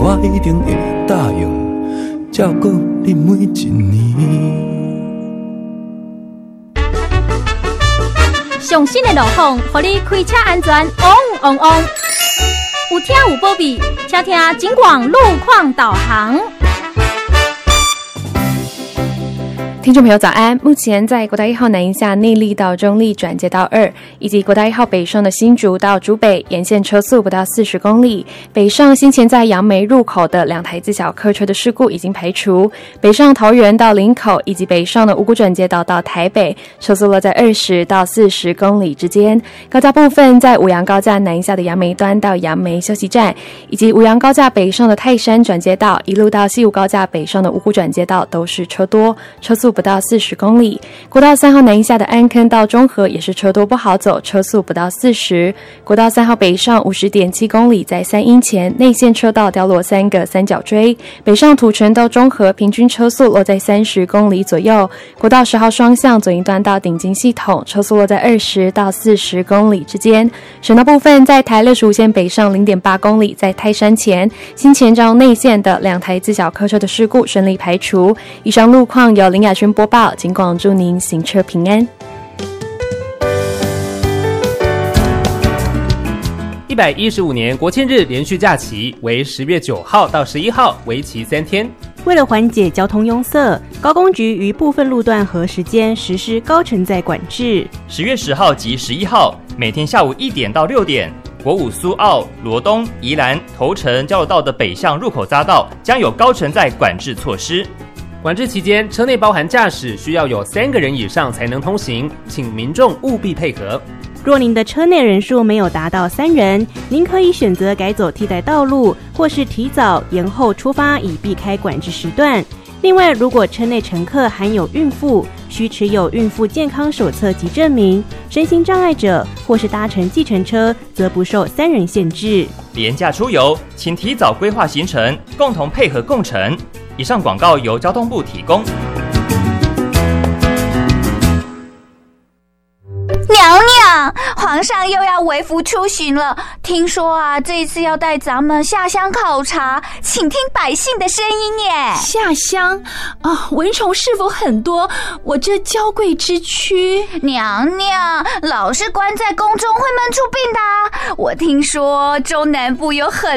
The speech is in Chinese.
我一定会答应照顾你每一年。 上新的路况，让你开车安全嗡嗡嗡。有听有保庇，听听警广路况导航。 听众朋友早安，目前在国道1号南一下内壢到中壢转接道2，以及国道1号北上的新竹到竹北沿线车速不到40公里。北上先前在杨梅入口的2台自小客车的事故已经排除。北上桃园到林口以及北上的五股转接道到台北，车速落在20到40公里之间。高架部分在五杨高架南一下的杨梅端到杨梅休息站，以及五杨高架北上的泰山转接道，一路到西武高架北上的五股转接道都是车多，车速不到40公里。国道3号南一下的安坑到中和也是车多不好走，车速不到40。国道3号北上 50.7 公里，在三鶯前内线车道掉落3个三角锥，北上土城到中和平均车速落在30公里左右。国道10号双向左营端到顶金系统，车速落在20到40公里之间。省道部分在台65线北上 0.8 公里，在泰山前新前兆内线的2台自小客车的事故顺利排除。以上路况由林雅轩播报，警广祝您行车平安。 115年国庆日连续假期为10月9号到11号，为期3天。 为了缓解交通拥塞，高公局于部分路段和时间实施高承载管制。 10月10号及11号，每天下午1点到6点，国五苏澳、罗东、宜兰、头城交流道的北向入口匝道将有高承载管制措施。 管制期间，车内包含驾驶需要有3个人以上才能通行，请民众务必配合。 若您的车内人数没有达到3人，您可以选择改走替代道路，或是提早延后出发，以避开管制时段。另外，如果车内乘客含有孕妇，需持有孕妇健康手册及证明；身心障碍者或是搭乘计程车，则不受3人限制。 廉价出游，请提早规划行程，共同配合共乘。以上广告由交通部提供。 娘娘，皇上又要微服出巡了。听说啊，这一次要带咱们下乡考察，请听百姓的声音耶。 下乡啊，蚊虫是否很多？我这娇贵之躯。 娘娘，老是关在宫中会闷出病的啊。我听说中南部有很